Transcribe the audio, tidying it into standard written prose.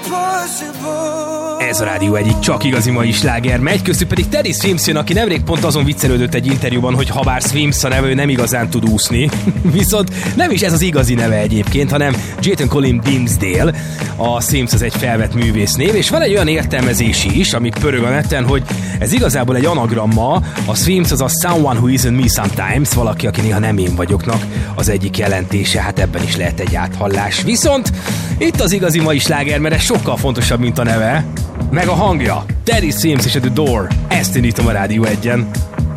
Ez a rádió egyik csak igazi mai sláger megy, köztük pedig Teddy Swims jön, aki nemrég pont azon viccelődött egy interjúban, hogy habár Swims a neve, ő nem igazán tud úszni. Viszont nem is ez az igazi neve egyébként, hanem Jayton Colin Dimsdale. A Swims az egy felvett művésznév, és van egy olyan értelmezési is, ami pörög a neten, hogy ez igazából egy anagramma. A Swims az a Someone Who Isn't Me Sometimes, valaki, aki néha nem én vagyoknak az egyik jelentése, hát ebben is lehet egy áthallás. Viszont itt az igazi mai sláger, mert ez sokkal fontosabb, mint a neve, meg a hangja. Teddy Swims és a The Door. Ezt indítom a Rádió 1-en.